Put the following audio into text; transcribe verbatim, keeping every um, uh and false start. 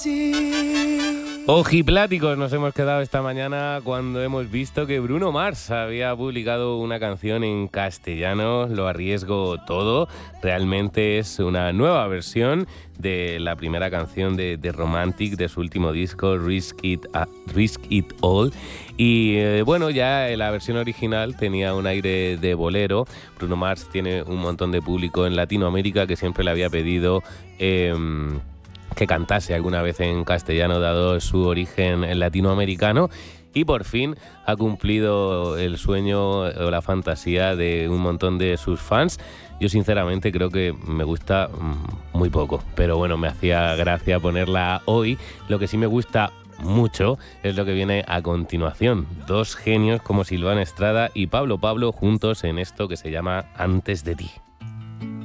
Ojipláticos nos hemos quedado esta mañana cuando hemos visto que Bruno Mars había publicado una canción en castellano, Lo arriesgo todo. Realmente es una nueva versión de la primera canción de, de Romantic, de su último disco, Risk It, uh, Risk It All. Y eh, bueno, ya la versión original tenía un aire de bolero. Bruno Mars tiene un montón de público en Latinoamérica que siempre le había pedido Eh, que cantase alguna vez en castellano, dado su origen latinoamericano, y por fin ha cumplido el sueño o la fantasía de un montón de sus fans. Yo sinceramente creo que me gusta muy poco, pero bueno, me hacía gracia ponerla hoy. Lo que sí me gusta mucho es lo que viene a continuación. Dos genios como Silvana Estrada y Pablo Pablo juntos en esto que se llama Antes de ti.